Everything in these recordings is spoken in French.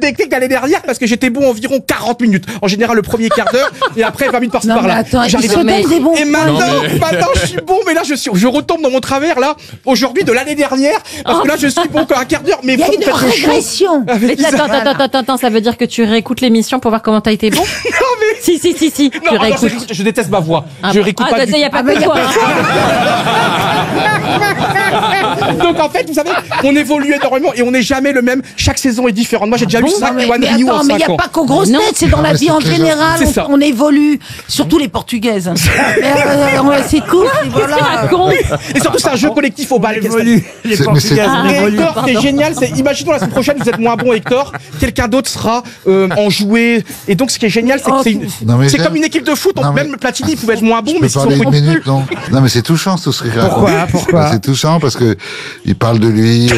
déconnecté que l'année dernière parce que j'étais bon environ 40 minutes. En général, le premier quart d'heure et après 20 minutes par-ci par-là. Attends, Et maintenant, je suis bon, mais là, je retombe dans mon travers, là, aujourd'hui de l'année dernière, parce que là, je suis bon encore un quart d'heure, mais il y a une régression. Attends, ça veut dire que tu réécoutes l'émission pour voir comment t'as été bon? Non, mais... Si. Non, Tu réécoutes. je déteste ma voix. Je réécoute pas. Il n'y a pas de toi. Donc en fait, vous savez, on évolue énormément et on n'est jamais le même. Chaque saison est différente. Moi, j'ai déjà eu 5 One Renew en 5 ans. Mais il n'y a pas qu'aux grosses têtes, c'est dans la vie en général. On évolue, surtout les Portugaises. C'est cool. Voilà. Et surtout, c'est un jeu collectif au bal. Les Portugaises évoluent. Hector, c'est génial. Imaginons la semaine prochaine, vous êtes moins bon, Hector. Quelqu'un d'autre sera en jouet. Et donc, ce qui est génial, c'est que c'est comme une équipe de foot. Même Platini pouvait être moins bon, mais parler une minute, non, mais c'est touchant, ce serait grave. Pourquoi C'est touchant parce que il parle de lui.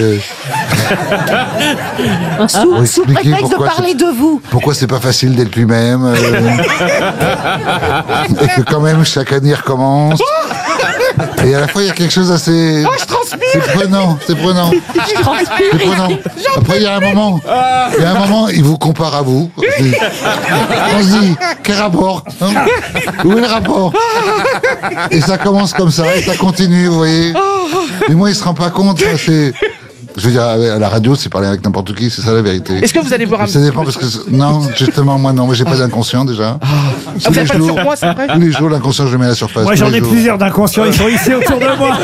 Sous prétexte de parler de vous. Pourquoi c'est pas facile d'être lui-même et que quand même chaque année il recommence. Et à la fois il y a quelque chose assez. Oh, je transpire. C'est prenant. Après il y a un moment, il vous compare à vous. On se dit quel rapport où est le rapport? Et ça commence comme ça et ça continue, vous voyez. Mais moi il se rend pas compte. Je veux dire, à la radio, c'est parler avec n'importe qui, c'est ça la vérité. Est-ce que vous allez voir un... Ça dépend parce que... Non, justement, moi non, j'ai pas d'inconscient déjà. Vous n'avez pas de surpoids, c'est vrai? Tous les jours, l'inconscient, je le mets à la surface. Moi, j'en ai plusieurs d'inconscients, ils sont ici autour de moi.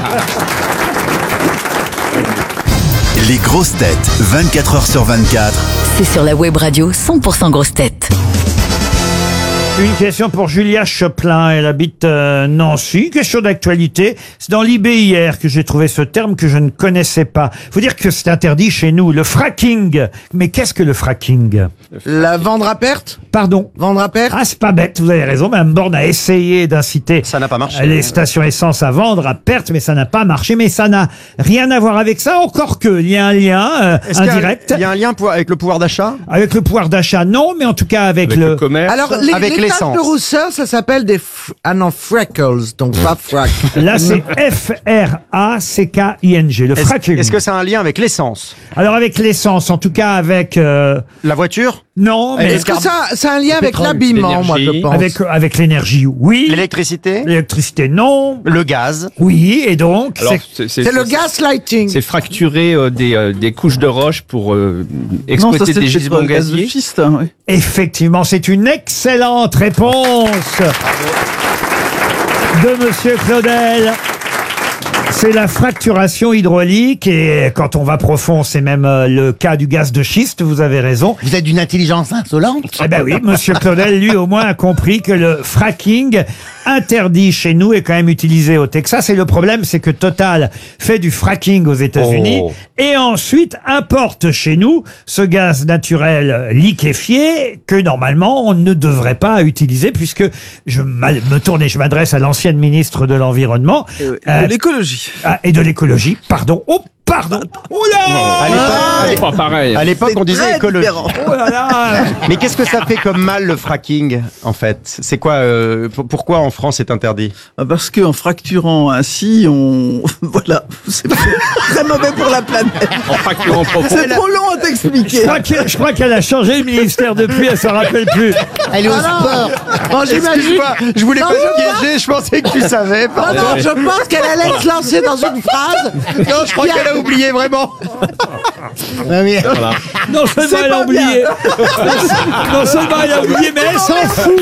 Les grosses têtes, 24h/24. C'est sur la web radio 100% grosses têtes. Une question pour Julia Choplin, elle habite Nancy, question d'actualité. C'est dans l'IB hier que j'ai trouvé ce terme que je ne connaissais pas. Faut dire que c'est interdit chez nous, le fracking. Mais qu'est-ce que le fracking? La vendre à perte? Pardon? Vendre à perte? Ah, c'est pas bête, vous avez raison. Mme Borne a essayé d'inciter les stations essence à vendre à perte, mais ça n'a pas marché. Mais ça n'a rien à voir avec ça, encore que il y a un lien indirect. Il y a un lien avec le pouvoir d'achat? Avec le pouvoir d'achat, non, mais en tout cas avec le commerce. Alors, avec les taches de rousseur, ça s'appelle des freckles, donc pas frac. Là, c'est F-R-A-C-K-I-N-G, le fracking. Est-ce que ça a un lien avec l'essence? Alors, avec l'essence, en tout cas avec... La voiture? Non, mais... Est-ce que ça a un lien avec l'habillement, moi, je pense? Avec l'énergie, oui. L'électricité? L'électricité, non. Le gaz? Oui, et donc... C'est le gaslighting. C'est fracturer des couches de roche pour exploiter des gisements gaziers. Effectivement, c'est une excellente réponse de Monsieur Claudel. C'est la fracturation hydraulique et quand on va profond, c'est même le cas du gaz de schiste, vous avez raison. Vous êtes d'une intelligence insolente. Eh ben oui, Monsieur Claudel, lui, au moins, a compris que le fracking, interdit chez nous, est quand même utilisé au Texas. Et le problème, c'est que Total fait du fracking aux États-Unis et ensuite importe chez nous ce gaz naturel liquéfié que normalement on ne devrait pas utiliser, puisque je m'adresse à l'ancienne ministre de l'Environnement. De l'écologie. Et de l'écologie, pardon. Oh, pardon. Oh là! Pas pareil. À l'époque, on disait écologie. Oh là là! Mais qu'est-ce que ça fait comme mal, le fracking, en fait? C'est quoi, pourquoi en France c'est interdit? Parce qu'en fracturant ainsi, voilà, c'est très mauvais pour la planète. En fracturant profond. C'est trop long à t'expliquer. Je crois qu'elle a changé le ministère depuis, elle s'en rappelle plus. Elle est au sport. Oh, excuse-moi, je voulais pas te piéger, je pensais que tu savais. Pardon. Non, je pense qu'elle allait se lancer dans une phrase. Non, je crois qu'elle a oublié, vraiment. Voilà. Non seulement elle a oublié, mais elle s'en fout.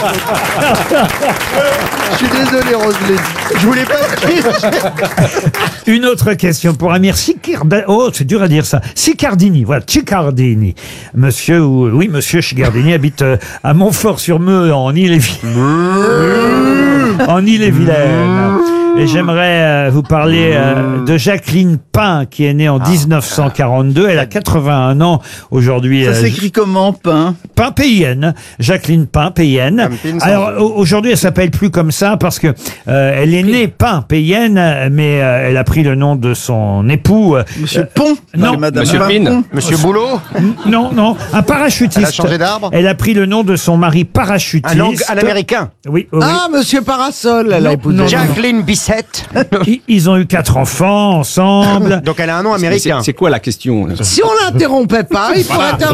Je suis désolé, Roselyne. Je voulais pas te piéger. Une autre question pour Amir Sicardini. Oh, c'est dur à dire ça. Sicardini, voilà, Sicardini. Monsieur Sicardini habite à Montfort-sur-Meux, en Ille-et-Vilaine. Et j'aimerais vous parler de Jacqueline Pain, qui est née en 1942. Elle a 81 ans aujourd'hui. Ça s'écrit comment, Pain? Pain, P-I-N. Jacqueline Pain, P-I-N. Alors, aujourd'hui, elle s'appelle plus comme ça parce que elle est née Pain, P-I-N, mais elle a pris le nom de son époux. Monsieur Pont? Non. Monsieur Pin? Monsieur Boulot? Non. Un parachutiste. Elle a changé d'arbre? Elle a pris le nom de son mari parachutiste. À l'américain? Oui. Ah, Monsieur Parasol, elle a épousé. Jacqueline Bissette. Ils ont eu 4 enfants ensemble. Donc elle a un nom américain. C'est quoi la question? Si on l'interrompait pas, il pourrait